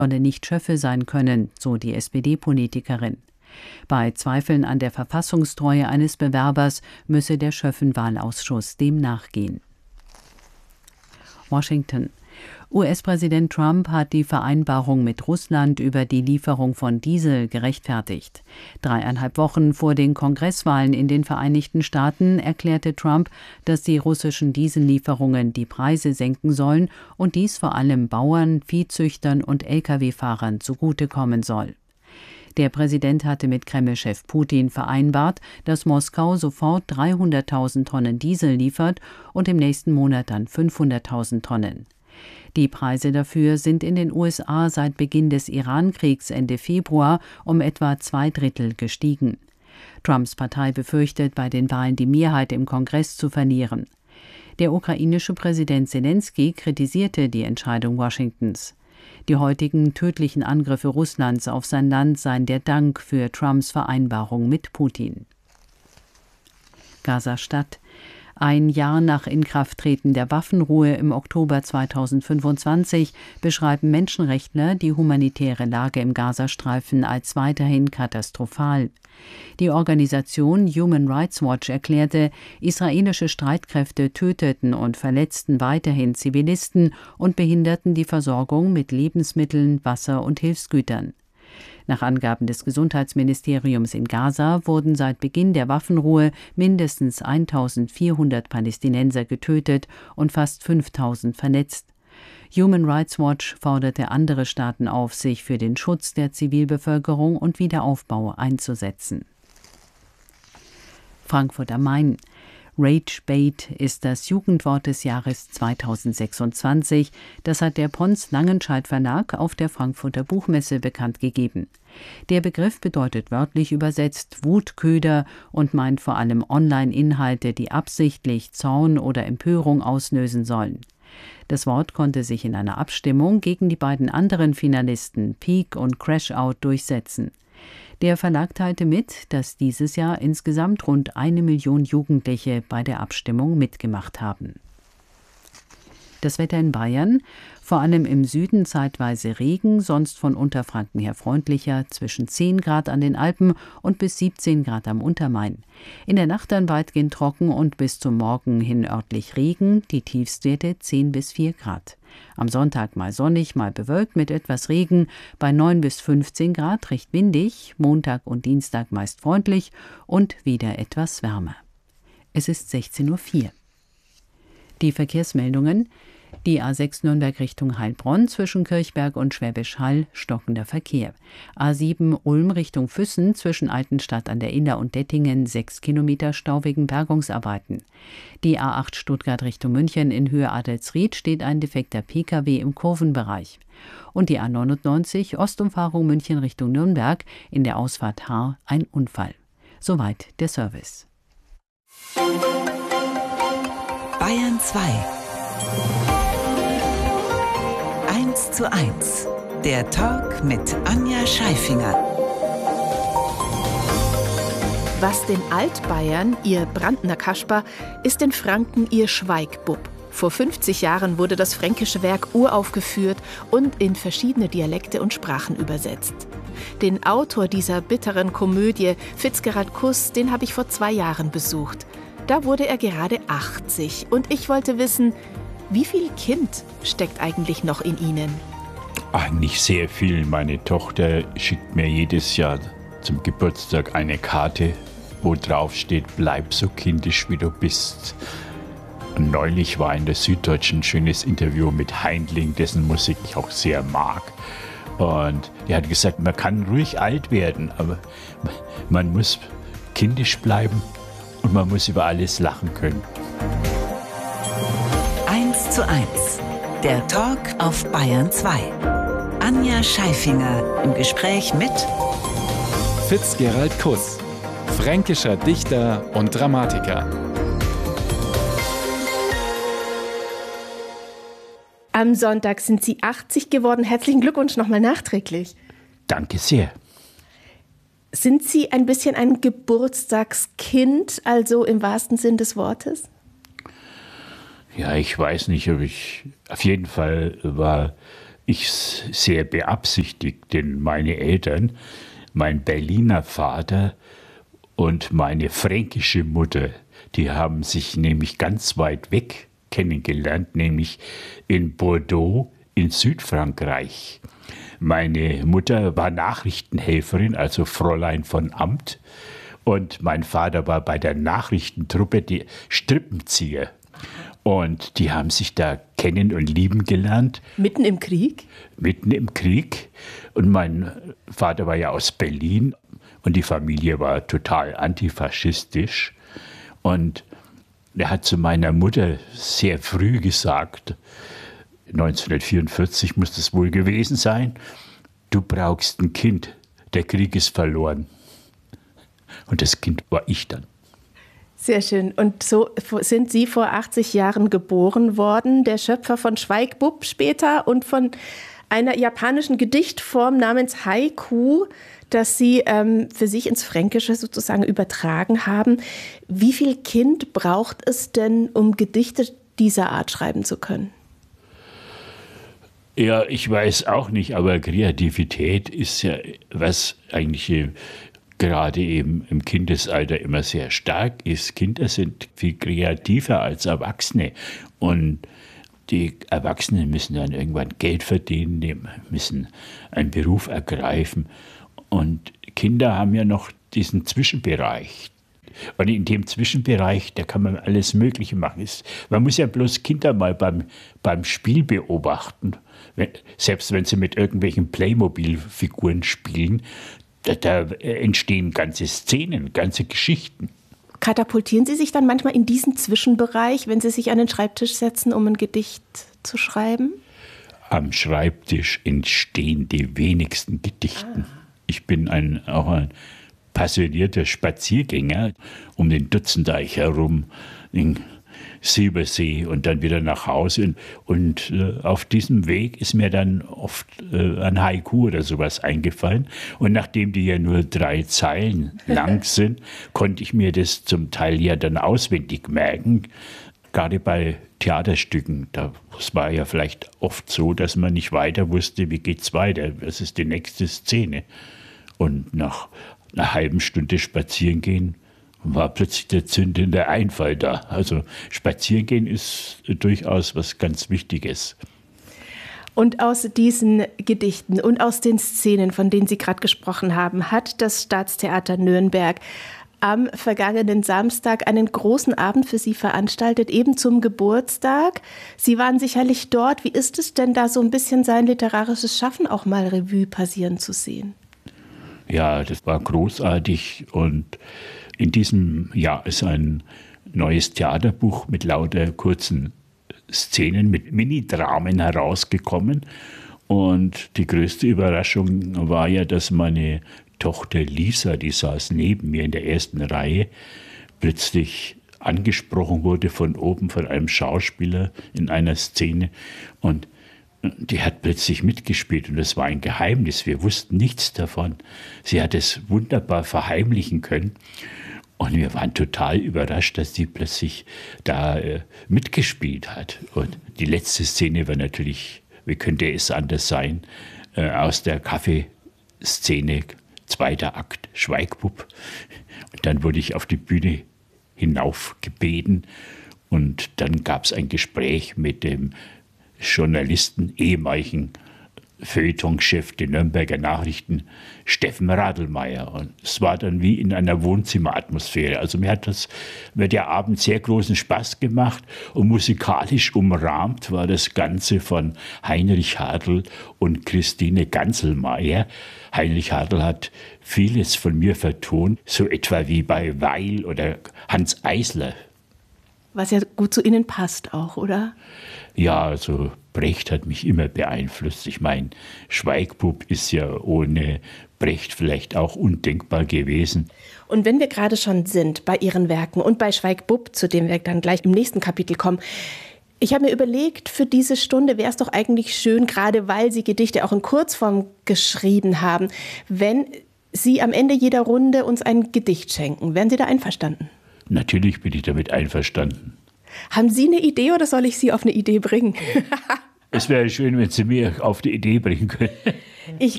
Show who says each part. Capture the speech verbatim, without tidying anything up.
Speaker 1: solle nicht Schöffe sein können, so die S P D-Politikerin. Bei Zweifeln an der Verfassungstreue eines Bewerbers müsse der Schöffen-Wahlausschuss dem nachgehen. Washington. U S-Präsident Trump hat die Vereinbarung mit Russland über die Lieferung von Diesel gerechtfertigt. Dreieinhalb Wochen vor den Kongresswahlen in den Vereinigten Staaten erklärte Trump, dass die russischen Diesellieferungen die Preise senken sollen und dies vor allem Bauern, Viehzüchtern und L K W-Fahrern zugutekommen soll. Der Präsident hatte mit Kreml-Chef Putin vereinbart, dass Moskau sofort dreihunderttausend Tonnen Diesel liefert und im nächsten Monat dann fünfhunderttausend Tonnen. Die Preise dafür sind in den U S A seit Beginn des Iran-Kriegs Ende Februar um etwa zwei Drittel gestiegen. Trumps Partei befürchtet, bei den Wahlen die Mehrheit im Kongress zu verlieren. Der ukrainische Präsident Selenskyj kritisierte die Entscheidung Washingtons. Die heutigen tödlichen Angriffe Russlands auf sein Land seien der Dank für Trumps Vereinbarung mit Putin. Gaza-Stadt. Ein Jahr nach Inkrafttreten der Waffenruhe im Oktober zweitausendfünfundzwanzig beschreiben Menschenrechtler die humanitäre Lage im Gazastreifen als weiterhin katastrophal. Die Organisation Human Rights Watch erklärte, israelische Streitkräfte töteten und verletzten weiterhin Zivilisten und behinderten die Versorgung mit Lebensmitteln, Wasser und Hilfsgütern. Nach Angaben des Gesundheitsministeriums in Gaza wurden seit Beginn der Waffenruhe mindestens eintausendvierhundert Palästinenser getötet und fast fünftausend verletzt. Human Rights Watch forderte andere Staaten auf, sich für den Schutz der Zivilbevölkerung und Wiederaufbau einzusetzen. Frankfurt am Main. Ragebait ist das Jugendwort des Jahres zweitausendsechsundzwanzig. Das hat der Pons Langenscheidt Verlag auf der Frankfurter Buchmesse bekannt gegeben. Der Begriff bedeutet wörtlich übersetzt Wutköder und meint vor allem Online-Inhalte, die absichtlich Zorn oder Empörung auslösen sollen. Das Wort konnte sich in einer Abstimmung gegen die beiden anderen Finalisten Peak und Crashout durchsetzen. Der Verlag teilte mit, dass dieses Jahr insgesamt rund eine Million Jugendliche bei der Abstimmung mitgemacht haben. Das Wetter in Bayern, vor allem im Süden zeitweise Regen, sonst von Unterfranken her freundlicher, zwischen zehn Grad an den Alpen und bis siebzehn Grad am Untermain. In der Nacht dann weitgehend trocken und bis zum Morgen hin örtlich Regen, die Tiefstwerte zehn bis vier Grad. Am Sonntag mal sonnig, mal bewölkt mit etwas Regen, bei neun bis fünfzehn Grad, recht windig, Montag und Dienstag meist freundlich und wieder etwas wärmer. Es ist sechzehn Uhr vier. Die Verkehrsmeldungen: Die A sechs Nürnberg Richtung Heilbronn zwischen Kirchberg und Schwäbisch Hall stockender Verkehr. A sieben Ulm Richtung Füssen zwischen Altenstadt an der Iller und Dettingen sechs Kilometer Stau wegen Bergungsarbeiten. Die A acht Stuttgart Richtung München in Höhe Adelsried steht ein defekter P K W im Kurvenbereich. Und die A neunundneunzig Ostumfahrung München Richtung Nürnberg in der Ausfahrt Haar ein Unfall. Soweit der Service.
Speaker 2: Bayern zwei. eins zu eins. Der Talk mit Anja Scheifinger.
Speaker 3: Was den Altbayern, ihr Brandner Kasper, ist den Franken ihr Schweigbub. Vor fünfzig Jahren wurde das fränkische Werk uraufgeführt und in verschiedene Dialekte und Sprachen übersetzt. Den Autor dieser bitteren Komödie, Fitzgerald Kuss, den habe ich vor zwei Jahren besucht. Da wurde er gerade achtzig und ich wollte wissen, wie viel Kind steckt eigentlich noch in Ihnen?
Speaker 4: Ach, nicht sehr viel. Meine Tochter schickt mir jedes Jahr zum Geburtstag eine Karte, wo drauf steht, bleib so kindisch wie du bist. Und neulich war in der Süddeutschen ein schönes Interview mit Heindling, dessen Musik ich auch sehr mag. Und der hat gesagt, man kann ruhig alt werden, aber man muss kindisch bleiben und man muss über alles lachen können.
Speaker 2: eins zu eins. Der Talk auf Bayern zwei. Anja Scheifinger im Gespräch mit
Speaker 5: Fitzgerald Kuss, fränkischer Dichter und Dramatiker.
Speaker 3: Am Sonntag sind Sie achtzig geworden. Herzlichen Glückwunsch nochmal nachträglich.
Speaker 4: Danke sehr.
Speaker 3: Sind Sie ein bisschen ein Geburtstagskind, also im wahrsten Sinn des Wortes?
Speaker 4: Ja, ich weiß nicht, ob ich, auf jeden Fall war ich sehr beabsichtigt, denn meine Eltern, mein Berliner Vater und meine fränkische Mutter, die haben sich nämlich ganz weit weg kennengelernt, nämlich in Bordeaux in Südfrankreich. Meine Mutter war Nachrichtenhelferin, also Fräulein von Amt, und mein Vater war bei der Nachrichtentruppe die Strippenzieher. Und die haben sich da kennen und lieben gelernt.
Speaker 3: Mitten im Krieg?
Speaker 4: Mitten im Krieg. Und mein Vater war ja aus Berlin und die Familie war total antifaschistisch. Und er hat zu meiner Mutter sehr früh gesagt, neunzehnhundertvierundvierzig muss das wohl gewesen sein, du brauchst ein Kind, der Krieg ist verloren. Und das Kind war ich dann.
Speaker 3: Sehr schön. Und so sind Sie vor achtzig Jahren geboren worden, der Schöpfer von Schweigbub später und von einer japanischen Gedichtform namens Haiku, das Sie ähm, für sich ins Fränkische sozusagen übertragen haben. Wie viel Kind braucht es denn, um Gedichte dieser Art schreiben zu können?
Speaker 4: Ja, ich weiß auch nicht, aber Kreativität ist ja was eigentlich gerade eben im Kindesalter immer sehr stark ist. Kinder sind viel kreativer als Erwachsene und die Erwachsenen müssen dann irgendwann Geld verdienen, müssen einen Beruf ergreifen und Kinder haben ja noch diesen Zwischenbereich. Und in dem Zwischenbereich, da kann man alles Mögliche machen. Man muss ja bloß Kinder mal beim, beim Spiel beobachten, wenn, selbst wenn sie mit irgendwelchen Playmobil-Figuren spielen, da, da entstehen ganze Szenen, ganze Geschichten.
Speaker 3: Katapultieren Sie sich dann manchmal in diesen Zwischenbereich, wenn Sie sich an den Schreibtisch setzen, um ein Gedicht zu schreiben?
Speaker 4: Am Schreibtisch entstehen die wenigsten Gedichten. Ah. Ich bin ein, auch ein passionierter Spaziergänger um den Dutzendeich herum, den Silbersee und dann wieder nach Hause. Und, und äh, auf diesem Weg ist mir dann oft äh, ein Haiku oder sowas eingefallen. Und nachdem die ja nur drei Zeilen lang sind, konnte ich mir das zum Teil ja dann auswendig merken. Gerade bei Theaterstücken, da es war ja vielleicht oft so, dass man nicht weiter wusste, wie geht's weiter, was ist die nächste Szene. Und nach einer halben Stunde spazieren gehen, war plötzlich der zündende Einfall da. Also spazieren gehen ist durchaus was ganz Wichtiges.
Speaker 3: Und aus diesen Gedichten und aus den Szenen, von denen Sie gerade gesprochen haben, hat das Staatstheater Nürnberg am vergangenen Samstag einen großen Abend für Sie veranstaltet, eben zum Geburtstag. Sie waren sicherlich dort. Wie ist es denn da, so ein bisschen sein literarisches Schaffen auch mal Revue passieren zu sehen?
Speaker 4: Ja, das war großartig und in diesem Jahr ist ein neues Theaterbuch mit lauter kurzen Szenen, mit Mini-Dramen herausgekommen. Und die größte Überraschung war ja, dass meine Tochter Lisa, die saß neben mir in der ersten Reihe, plötzlich angesprochen wurde von oben von einem Schauspieler in einer Szene. Und die hat plötzlich mitgespielt und das war ein Geheimnis. Wir wussten nichts davon. Sie hat es wunderbar verheimlichen können. Und wir waren total überrascht, dass sie plötzlich da äh, mitgespielt hat. Und die letzte Szene war natürlich, wie könnte es anders sein, äh, aus der Kaffeeszene, zweiter Akt, Schweigbub. Und dann wurde ich auf die Bühne hinaufgebeten und dann gab es ein Gespräch mit dem Journalisten, ehemaligen Feuilletonchef der Nürnberger Nachrichten, Steffen Radelmeier. Und es war dann wie in einer Wohnzimmeratmosphäre. Also mir hat das, mir der Abend sehr großen Spaß gemacht und musikalisch umrahmt war das Ganze von Heinrich Hartl und Christine Ganselmeier. Heinrich Hartl hat vieles von mir vertont, so etwa wie bei Weil oder Hans Eisler.
Speaker 3: Was ja gut zu Ihnen passt auch, oder?
Speaker 4: Ja, also Brecht hat mich immer beeinflusst. Ich meine, Schweigbub ist ja ohne Brecht vielleicht auch undenkbar gewesen.
Speaker 3: Und wenn wir gerade schon sind bei Ihren Werken und bei Schweigbub, zu dem wir dann gleich im nächsten Kapitel kommen, ich habe mir überlegt, für diese Stunde wäre es doch eigentlich schön, gerade weil Sie Gedichte auch in Kurzform geschrieben haben, wenn Sie am Ende jeder Runde uns ein Gedicht schenken. Wären Sie da einverstanden?
Speaker 4: Natürlich bin ich damit einverstanden.
Speaker 3: Haben Sie eine Idee oder soll ich Sie auf eine Idee bringen?
Speaker 4: Es wäre schön, wenn Sie mir auf die Idee bringen können.
Speaker 6: Ich